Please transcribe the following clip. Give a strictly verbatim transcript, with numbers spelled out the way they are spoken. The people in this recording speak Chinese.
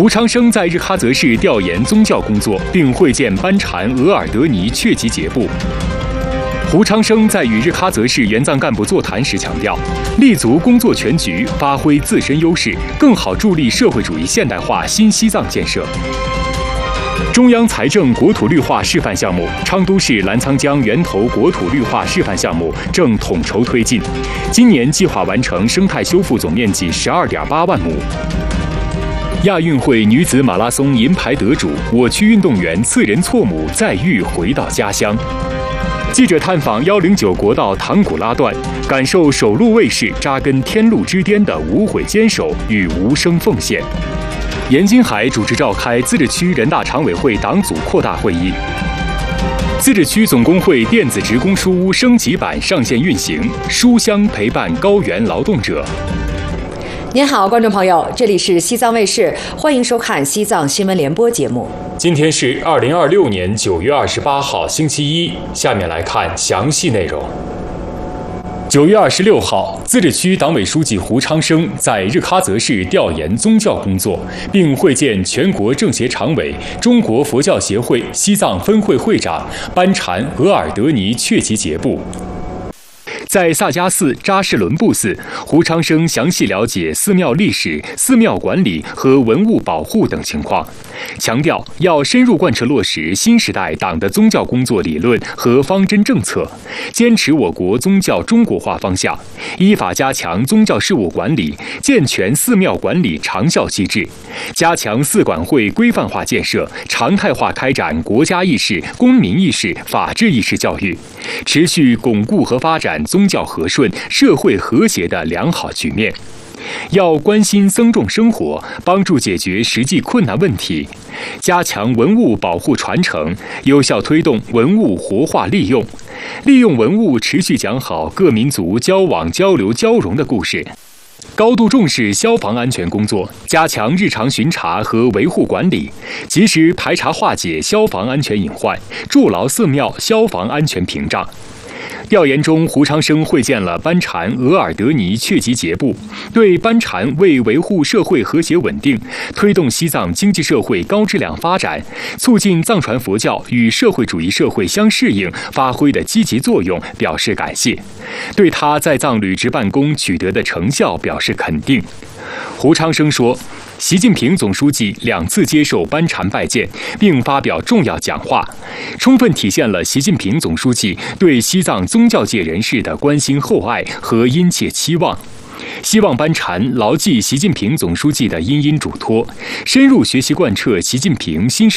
胡昌生在日喀则市调研宗教工作，并会见班禅额尔德尼确吉杰布。胡昌生在与日喀则市援藏干部座谈时强调，立足工作全局，发挥自身优势，更好助力社会主义现代化新西藏建设。中央财政国土绿化示范项目昌都市澜沧江源头国土绿化示范项目正统筹推进，今年计划完成生态修复总面积十二点八万亩。亚运会女子马拉松银牌得主、我区运动员次仁错母再遇回到家乡。记者探访一零九国道唐古拉段，感受首路卫士扎根天路之巅的无悔坚守与无声奉献。严金海主持召开自治区人大常委会党组扩大会议。自治区总工会电子职工书屋升级版上线运行，书香陪伴高原劳动者。 您好，观众朋友，这里是西藏卫视，欢迎收看西藏新闻联播节目。 今天是二零二六年九月二十八号，星期一。下面来看详细内容。九月二十六号，自治区党委书记胡昌生在日喀则市调研宗教工作，并会见全国政协常委、中国佛教协会西藏分会会长班禅额尔德尼确吉杰布。在萨迦寺扎什伦布寺，胡昌生详细了解寺庙历史、寺庙管理和文物保护等情况，强调要深入贯彻落实新时代党的宗教工作理论和方针政策，坚持我国宗教中国化方向，依法加强宗教事务管理，健全寺庙管理长效机制，加强寺管会规范化建设，常态化开展国家意识、公民意识、法治意识教育，持续巩固和发展宗教和顺、社会和谐的良好局面。要关心僧众生活，帮助解决实际困难问题，加强文物保护传承，有效推动文物活化利用，利用文物持续讲好各民族交往交流交融的故事。高度重视消防安全工作，加强日常巡查和维护管理，及时排查化解消防安全隐患，筑牢寺庙消防安全屏障。调研中，胡昌生会见了班禅额尔德尼确吉杰布，对班禅为维护社会和谐稳定、推动西藏经济社会高质量发展、促进藏传佛教与社会主义社会相适应发挥的积极作用表示感谢，对他在藏旅值办公取得的成效表示肯定。胡昌生说，习近平总书记两次接受班禅拜见，并发表重要讲话，充分体现了习近平总书记对西藏宗教界人士的关心厚爱和殷切期望。希望班禅牢记习近平总书记的殷殷嘱托，深入学习贯彻习近平新